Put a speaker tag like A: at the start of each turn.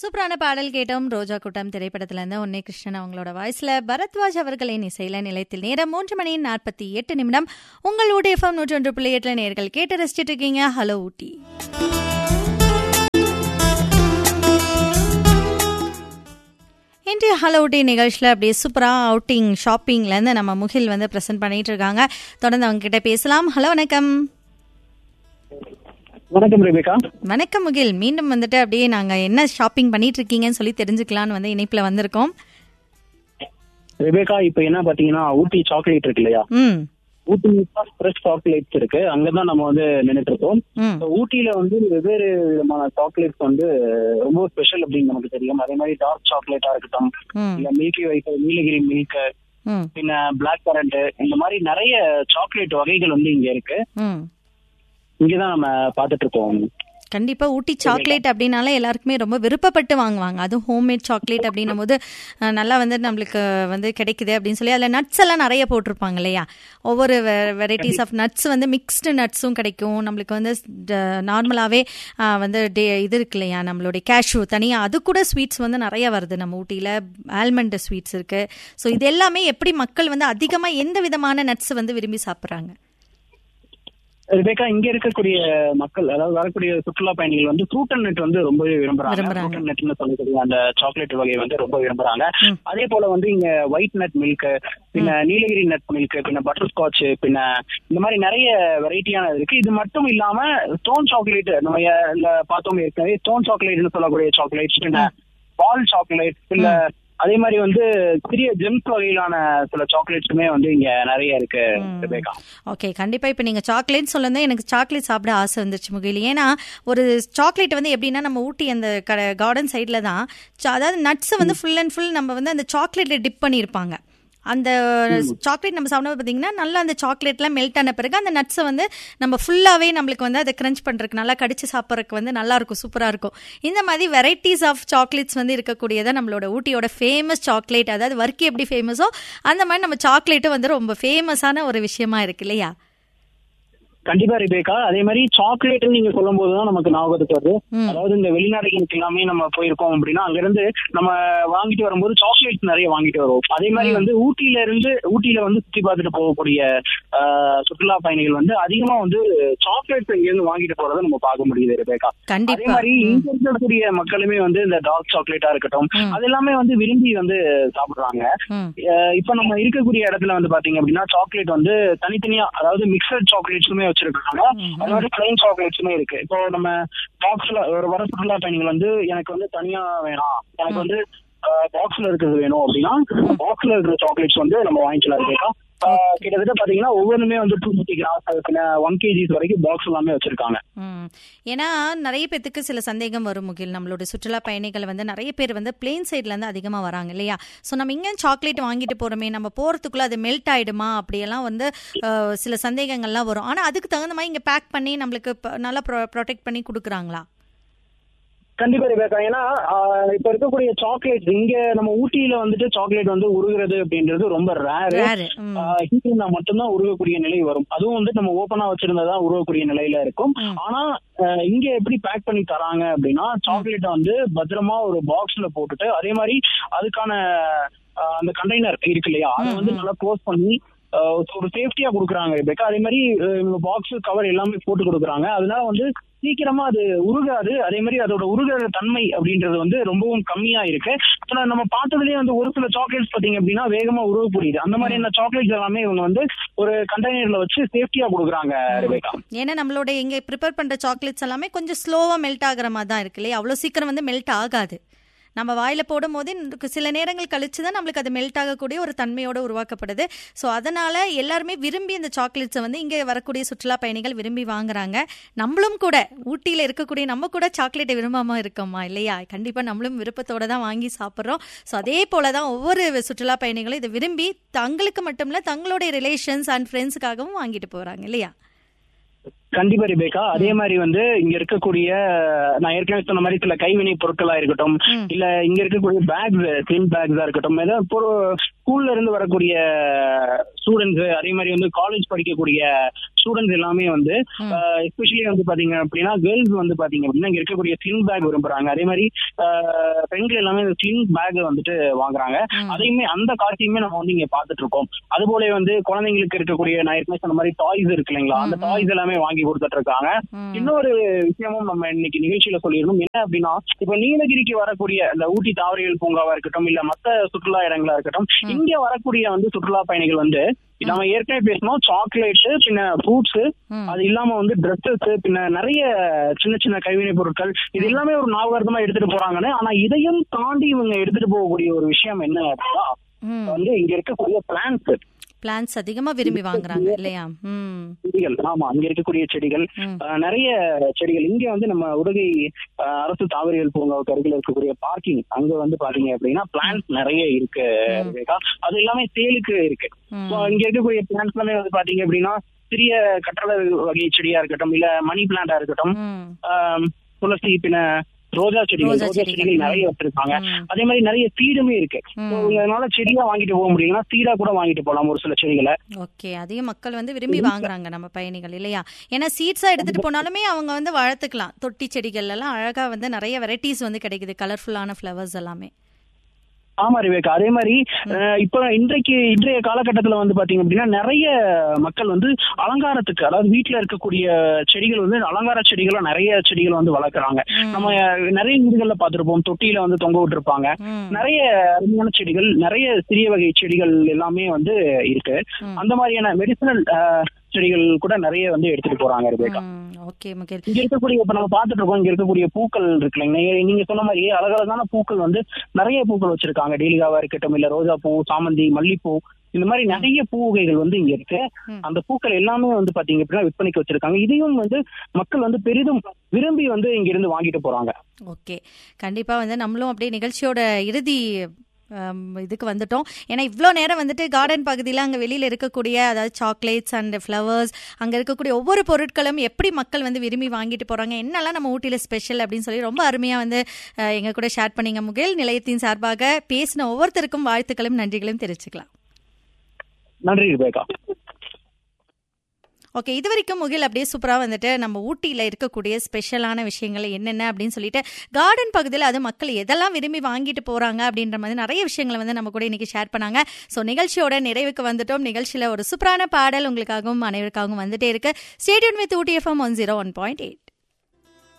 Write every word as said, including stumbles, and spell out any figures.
A: சூப்பரான பாடல் கேட்டோம். ரோஜா கூட்டம் திரைப்படத்துல இருந்து உன்னை கிருஷ்ணன் அவங்களோட வாய்ஸ்ல பரத்வாஜ் அவர்களின் இசையில நிலையத்தில் நேரம் மூன்று மணி நாற்பத்தி எட்டு நிமிடம். உங்கள் ஊட்டி எஃப்எம் நூற்றி ஒன்று புள்ளி எட்டுல நேர்கள் கேட்டு ரசிச்சுட்டு இருக்கீங்க. ஹலோ ஊட்டி. இன்றைய ஹலோ ஊட்டி நிகழ்ச்சியில் அப்படியே சூப்பராக அவுட்டிங் ஷாப்பிங்லேருந்து நம்ம முகில் வந்து ப்ரெசென்ட் பண்ணிட்டு இருக்காங்க. தொடர்ந்து அவங்க கிட்ட பேசலாம். ஹலோ, வணக்கம்.
B: வணக்கம் ரெபேக்கா.
A: வணக்கம் முகில். மீண்டும் வந்துட்டு அப்படியே நாங்க என்ன ஷாப்பிங் பண்ணிட்டு இருக்கீங்கன்னு சொல்லி தெரிஞ்சுக்கலான்னு வந்து இணைப்புல வந்திருக்கோம்.
B: ரெபேக்கா, இப்ப என்ன பாத்தீங்கன்னா ஊட்டி சாக்லேட் இருக்கு இல்லையா, ஊட்டி ஃப்ரெஷ் சாக்லேட்ஸ் இருக்கு, அங்கதான் நம்ம வந்து நின்றுட்டு இருக்கோம். ஊட்டியில வந்து வெவ்வேறு விதமான சாக்லேட்ஸ் வந்து ரொம்ப ஸ்பெஷல் அப்படின்னு நமக்கு தெரியும். அதே மாதிரி டார்க் சாக்லேட்டா இருக்கட்டும், இல்ல மில்கி ஒயிட், நீலகிரி மில்க், பின்ன பிளாக் கரண்ட், இந்த மாதிரி நிறைய சாக்லேட் வகைகள் வந்து இங்க இருக்கு. இங்கதான் நம்ம பாத்துட்டு இருக்கோம்.
A: கண்டிப்பா ஊட்டி சாக்லேட் அப்படின்னாலே எல்லாருக்குமே ரொம்ப விருப்பப்பட்டு வாங்குவாங்க. அதுவும் ஹோம்மேட் சாக்லேட் அப்படின்னும் போது நல்லா வந்து நம்மளுக்கு வந்து கிடைக்குது அப்படின்னு சொல்லி அதில் நட்ஸ் எல்லாம் நிறைய போட்டிருப்பாங்க இல்லையா. ஒவ்வொரு வெரைட்டிஸ் ஆஃப் நட்ஸ் வந்து மிக்ஸ்டு நட்ஸும் கிடைக்கும். நம்மளுக்கு வந்து நார்மலாகவே வந்து டே இது இருக்கு இல்லையா, நம்மளுடைய கேஷ்யூ தனியாக, அது கூட ஸ்வீட்ஸ் வந்து நிறைய வருது நம்ம ஊட்டியில். ஆல்மண்ட் ஸ்வீட்ஸ் இருக்கு. ஸோ இது எல்லாமே எப்படி மக்கள் வந்து அதிகமாக எந்த விதமான நட்ஸ் வந்து விரும்பி சாப்பிட்றாங்க?
B: ரெபேக்கா, இங்க இருக்கக்கூடிய மக்கள், அதாவது வரக்கூடிய சுற்றுலா பயணிகள் வந்து ஃப்ரூட் அண்ட் நட் வந்து ரொம்பவே விரும்புறாங்க. ஃப்ரூட் அண்ட் நட்னு சொல்லக்கூடிய அந்த சாக்லேட் வகை வந்து ரொம்ப விரும்புறாங்க. அதே போல வந்து இங்க ஒயிட் நட் மில்க், பின்ன நீலகிரி நட் மில்க், பின்ன பட்டர் ஸ்காட்ச், பின்ன இந்த மாதிரி நிறைய வெரைட்டியான இருக்கு. இது மட்டும் இல்லாம ஸ்டோன் சாக்லேட் நம்ம பார்த்தோம் ஏற்கனவே, ஸ்டோன் சாக்லேட்னு சொல்லக்கூடிய சாக்லேட், பின்ன பால் சாக்லேட், பின்ன அதே மாதிரி வந்து சிறிய ஜெம்ஸ் வகையிலான சில சாக்லேட்ஸுமே வந்து இங்க நிறைய இருக்கு.
A: ஓகே, கண்டிப்பா. இப்ப நீங்க சாக்லேட் சொல்லுங்க, எனக்கு சாக்லேட் சாப்பிட ஆசை வந்துச்சு முகில். ஏன்னா ஒரு சாக்லேட் வந்து எப்படின்னா நம்ம ஊட்டி அந்த கார்டன் சைட்ல தான், அதாவது நட்ஸ் வந்து ஃபுல் அண்ட் ஃபுல் நம்ம வந்து அந்த சாக்லேட்ல டிப் பண்ணியிருப்பாங்க. அந்த சாக்லேட் நம்ம சாப்பிட பார்த்தீங்கன்னா நல்லா அந்த சாக்லேட்லாம் மெல்ட் ஆன பிறகு அந்த நட்ஸை வந்து நம்ம ஃபுல்லாகவே நம்மளுக்கு வந்து அதை கிரன்ச் பண்ணுறதுக்கு, நல்லா கடிச்சு சாப்பிட்றதுக்கு வந்து நல்லா இருக்கும், சூப்பராக இருக்கும். இந்த மாதிரி வெரைட்டிஸ் ஆஃப் சாக்லேட்ஸ் வந்து இருக்கக்கூடியதான் நம்மளோட ஊட்டியோட ஃபேமஸ் சாக்லேட். அதாவது வர்க்கி எப்படி ஃபேமஸோ அந்த மாதிரி நம்ம சாக்லேட்டும் வந்து ரொம்ப ஃபேமஸான ஒரு விஷயமா இருக்கு இல்லையா?
B: கண்டிப்பா ரெபேக்கா. அதே மாதிரி சாக்லேட் நீங்க சொல்லும் போதுதான் நமக்கு ஞாபகத்துக்கு வருது. அதாவது இந்த வெளிநாடுகளுக்கு எல்லாமே நம்ம போயிருக்கோம் அப்படின்னா அங்க இருந்து நம்ம வாங்கிட்டு வரும்போது சாக்லேட் நிறைய வாங்கிட்டு வருவோம். அதே மாதிரி வந்து ஊட்டியில இருந்து ஊட்டியில வந்து சுத்தி பார்த்துட்டு போகக்கூடிய சுற்றுலா பயணிகள் வந்து அதிகமா வந்து சாக்லேட் இங்க இருந்து வாங்கிட்டு போறதை நம்ம பார்க்க முடியுது ரெபேக்கா. அதே மாதிரி இங்க இருக்கக்கூடிய மக்களுமே வந்து இந்த டார்க் சாக்லேட்டா இருக்கட்டும், அது எல்லாமே வந்து விரும்பி வந்து சாப்பிடுறாங்க. இப்ப நம்ம இருக்கக்கூடிய இடத்துல வந்து பாத்தீங்க அப்படின்னா சாக்லேட் வந்து தனித்தனியா, அதாவது மிக்சட் சாக்லேட்ஸுமே வச்சிருக்காங்க. அது மாதிரி பிளைன் சாக்லேட்ஸுமே இருக்கு. இப்போ நம்ம பாக்ஸ்ல ஒரு வர சுற்றுலா பயணிகள் வந்து எனக்கு வந்து தனியா வேணாம், எனக்கு வந்து பாக்ஸ்ல இருக்கிறது வேணும் அப்படின்னா பாக்ஸ்ல இருக்கிற சாக்லேட்ஸ் வந்து நம்ம வாங்கிக்கலாம் இருக்கா. கிட்டத்தட்ட பாத்தீங்கன்னா ஒவ்வொன்றுமே வந்து two fifty gram one KGs வரைக்கும் பாக்ஸ் எல்லாமே வச்சிருக்காங்க.
A: ஏன்னா நிறைய பேருக்கு சில சந்தேகம் வரும் முகில். நம்மளோட சுற்றுலா பயணிகள் வந்து நிறைய பேர் வந்து பிளேன் சைட்ல இருந்து அதிகமா வராங்க இல்லையா. ஸோ நம்ம இங்கே சாக்லேட் வாங்கிட்டு போறோமே, நம்ம போறதுக்குள்ள அது மெல்ட் ஆயிடுமா அப்படியெல்லாம் வந்து சில சந்தேகங்கள்லாம் வரும். ஆனா அதுக்கு தகுந்த மாதிரி இங்க பேக் பண்ணி நம்மளுக்கு நல்லா ப்ரொடெக்ட் பண்ணி கொடுக்குறாங்களா?
B: கண்டிப்பா ரெபேக்கா. ஏன்னா இப்ப இருக்கக்கூடிய சாக்லேட் இங்க நம்ம ஊட்டியில வந்துட்டு சாக்லேட் வந்து உருகுறது அப்படின்றது ரொம்ப ரேரு. ஹீட்ல மட்டும்தான் உருகக்கூடிய நிலை வரும். அதுவும் வந்து நம்ம ஓப்பனா வச்சிருந்ததான் உருகக்கூடிய நிலையில இருக்கும். ஆனா இங்க எப்படி பேக் பண்ணி தராங்க அப்படின்னா சாக்லேட்டை வந்து பத்திரமா ஒரு பாக்ஸ்ல போட்டுட்டு, அதே மாதிரி அதுக்கான அந்த கண்டெய்னர் இருக்கு இல்லையா, அதை வந்து நல்லா க்ளோஸ் பண்ணி ஒரு சேஃப்டியா கொடுக்குறாங்க ரெபேக்கா. அதே மாதிரி பாக்ஸ் கவர் எல்லாமே போட்டு கொடுக்குறாங்க. அதனால வந்து சீக்கிரமா அது உருகாது. அதே மாதிரி அதோட உருகிற தன்மை அப்படின்றது வந்து ரொம்பவும் கம்மியா இருக்கு. ஆனா நம்ம பார்த்ததுலயே வந்து ஒரு சில சாக்லேட்ஸ் பாத்தீங்க அப்படின்னா வேகமா உருவ புரியுது. அந்த மாதிரியான சாக்லேட்ஸ் எல்லாமே இவங்க வந்து ஒரு கண்டெய்னர்ல வச்சு சேஃப்டியா கொடுக்குறாங்க ரெபேக்கா.
A: ஏன்னா நம்மளோட இங்க ப்ரிப்பேர் பண்ற சாக்லேட்ஸ் எல்லாமே கொஞ்சம் ஸ்லோவா மெல்ட் ஆகிற மாதிரி தான் இருக்கு இல்லையா. அவ்வளவு சீக்கிரம் வந்து மெல்ட் ஆகாது. நம்ம வாயில போடும் போதே சில நேரங்கள் கழிச்சுதான் நம்மளுக்கு அது மெல்ட் ஆகக்கூடிய ஒரு தன்மையோட உருவாக்கப்படுது. ஸோ அதனால எல்லாருமே விரும்பி இந்த சாக்லேட்ஸை வந்து இங்கே வரக்கூடிய சுற்றுலா பயணிகள் விரும்பி வாங்குறாங்க. நம்மளும் கூட ஊட்டியில் இருக்கக்கூடிய நம்ம கூட சாக்லேட்டை விரும்பாம இருக்கோமா இல்லையா? கண்டிப்பா நம்மளும் விருப்பத்தோட தான் வாங்கி சாப்பிட்றோம். ஸோ அதே போலதான் ஒவ்வொரு சுற்றுலா பயணிகளும் இதை விரும்பி தங்களுக்கு மட்டும் இல்ல தங்களுடைய ரிலேஷன்ஸ் அண்ட் ஃப்ரெண்ட்ஸுக்காகவும் வாங்கிட்டு போறாங்க இல்லையா?
B: கண்டிப்பா ரிபேக்கா. அதே மாதிரி வந்து இங்க இருக்கக்கூடிய நான் ஏற்கனவே சொன்ன மாதிரி சில கைவினை பொருட்களா இருக்கட்டும், இல்ல இங்க இருக்கக்கூடிய பேக்ஸ், கிளீன் பேக்ஸா இருக்கட்டும், ஏதாவது ஸ்கூல்ல இருந்து வரக்கூடிய ஸ்டூடெண்ட்ஸ், அதே மாதிரி வந்து காலேஜ் படிக்கக்கூடிய ஸ்டூடெண்ட்ஸ் எல்லாமே வந்து எஸ்பெஷலி வந்து பாத்தீங்க அப்படின்னா கேர்ள்ஸ் வந்து பாத்தீங்க அப்படின்னா இங்க இருக்கக்கூடிய ஸ்லிங் பேக் விரும்புறாங்க. அதே மாதிரி பெண்கள் எல்லாமே ஸ்லிங் பேக் வந்துட்டு வாங்குறாங்க. அதையுமே அந்த காட்சியுமே நம்ம வந்து இங்க பாத்துட்டு இருக்கோம். அது போல வந்து குழந்தைங்களுக்கு இருக்கக்கூடிய நான் ஏற்கனவே சொன்ன மாதிரி டாய்ஸ் இருக்கு இல்லைங்களா, அந்த டாய்ஸ் எல்லாமே வாங்கி கொடுத்துட்டு இருக்காங்க. இன்னொரு விஷயமும் நம்ம இன்னைக்கு நிகழ்ச்சியில சொல்லிடணும். என்ன அப்படின்னா, இப்ப நீலகிரிக்கு வரக்கூடிய இந்த ஊட்டி தாவரியல் பூங்காவா இருக்கட்டும், இல்ல மத்த சுற்றுலா இடங்களா இருக்கட்டும், இங்க வரக்கூடிய வந்து சுற்றுலா பயணிகள் வந்து நம்ம ஏற்கனவே பேசணும், சாக்லேட், பின்ன ஃப்ரூட்ஸ், அது இல்லாம வந்து ட்ரெஸ்ஸஸ், பின்ன நிறைய சின்ன சின்ன கைவினை பொருட்கள், இது எல்லாமே ஒரு ஞாபகார்த்தமா எடுத்துட்டு போறாங்கன்னு. ஆனா இதையும் தாண்டி இவங்க எடுத்துட்டு போகக்கூடிய ஒரு விஷயம் என்ன அப்படின்னா வந்து இங்க இருக்கக்கூடிய பிளான்ஸ்
A: பிளான்ஸ் அதிகமா விரும்பி வாங்குறாங்க இல்லையா?
B: செடிகள். ஆமா, அங்க இருக்கக்கூடிய செடிகள், நிறைய செடிகள். இங்க வந்து நம்ம உதகை அரசு தாவரியல் பூங்காவுக்கு அருகில் இருக்கக்கூடிய பார்க்கிங், அங்க வந்து பாத்தீங்க அப்படின்னா பிளான்ஸ் நிறைய இருக்கு. அது எல்லாமே சேலுக்கு இருக்கு. இங்க இருக்கக்கூடிய பிளான்ஸ் எல்லாமே வந்து பாத்தீங்க அப்படின்னா சிறிய கட்டள வகை செடியா இருக்கட்டும், இல்ல மணி பிளான்டா இருக்கட்டும், துளசி, பின்ன ரோஜா செடிகள், ரோஜா செடிகள் நிறைய வச்சிருக்காங்க. அதே மாதிரி நிறைய சீடுமே இருக்கு. அதனால செடியா வாங்கிட்டு போக முடியும்னா சீடா கூட வாங்கிட்டு போகலாம் ஒரு சில செடிகளை.
A: ஓகே, அதிக மக்கள் வந்து விரும்பி வாங்குறாங்க நம்ம பயணிகள் இல்லையா? ஏன்னா சீட்ஸா எடுத்துட்டு போனாலுமே அவங்க வந்து வளர்த்துக்கலாம். தொட்டி செடிகள் எல்லாம் அழகா வந்து நிறைய வெரைட்டிஸ் வந்து கிடைக்குது, கலர்ஃபுல்லான ஃபிளவர்ஸ் எல்லாமே.
B: ஆமா ரிவேகா, அதே மாதிரி இப்ப இன்றைக்கு இன்றைய காலகட்டத்துல வந்து பாத்தீங்க அப்படின்னா நிறைய மக்கள் வந்து அலங்காரத்துக்கு, அதாவது வீட்டுல இருக்கக்கூடிய செடிகள் வந்து அலங்கார செடிகளும் நிறைய செடிகள் வந்து வளர்க்குறாங்க. நம்ம நிறைய வீடுகள்ல பாத்துருப்போம், தொட்டியில வந்து தொங்க விட்டுருப்பாங்க. நிறைய அருமையான செடிகள், நிறைய சிறிய வகை செடிகள் எல்லாமே வந்து இருக்கு. அந்த மாதிரியான மெடிசனல் செடிகள் கூட நிறைய வந்து எடுத்துட்டு போறாங்க ரிவேகா. இங்க இருக்கக்கூடிய இப்ப நம்ம பாத்துட்டு இருக்கோம், இங்க இருக்கக்கூடிய பூக்கள் இருக்கு இல்லைங்க, நீங்க சொன்ன மாதிரி அழகழகான பூக்கள் வந்து நிறைய பூக்கள் வச்சிருக்காங்க. டெய்லிகாவா இருக்கட்டும், இல்ல ரோஜா பூ, சாமந்தி, மல்லிப்பூ, இந்த மாதிரி நிறைய பூ வகைகள் வந்து இங்க இருக்கு. அந்த பூக்கள் எல்லாமே வந்து பாத்தீங்க அப்படின்னா விற்பனைக்கு வச்சிருக்காங்க. இதையும் வந்து மக்கள் வந்து பெரிதும் விரும்பி வந்து இங்க இருந்து வாங்கிட்டு போறாங்க.
A: ஓகே, கண்டிப்பா வந்து நம்மளும் அப்படியே நிகழ்ச்சியோட இறுதி இதுக்கு வந்துட்டோம். ஏன்னா இவ்வளோ நேரம் வந்துட்டு கார்டன் பகுதியில் அங்கே வெளியில் இருக்கக்கூடிய அதாவது சாக்லேட்ஸ் அண்ட் ஃப்ளவர்ஸ், அங்கே இருக்கக்கூடிய ஒவ்வொரு பொருட்களும் எப்படி மக்கள் வந்து விரும்பி வாங்கிட்டு போகிறாங்க, என்னெல்லாம் நம்ம ஊட்டியில் ஸ்பெஷல் அப்படின்னு சொல்லி ரொம்ப அருமையாக வந்து எங்கள் கூட ஷேர் பண்ணிங்க முகில். நிலையத்தின் சார்பாக பேசின ஒவ்வொருத்தருக்கும் வாழ்த்துக்களும் நன்றிகளும் தெரிவிச்சுக்கலாம்.
B: நன்றி ரிபேகா.
A: ஓகே, இது வரைக்கும் முகில் அப்படியே சூப்பராக வந்துட்டு நம்ம ஊட்டியில் இருக்கக்கூடிய ஸ்பெஷலான விஷயங்கள் என்னென்ன அப்படின்னு சொல்லிட்டு கார்டன் பகுதியில் அது மக்கள் எதெல்லாம் விரும்பி வாங்கிட்டு போகிறாங்க அப்படின்ற மாதிரி நிறைய விஷயங்களை வந்து நம்ம கூட இன்றைக்கி ஷேர் பண்ணாங்க. ஸோ நிகழ்ச்சியோட நிறைவுக்கு வந்துட்டோம். நிகழ்ச்சியில் ஒரு சூப்பரான பாடல் உங்களுக்காகவும் அனைவருக்காகவும் வந்துட்டே இருக்கு. Stay tune with Ooty FM one zero one point eight.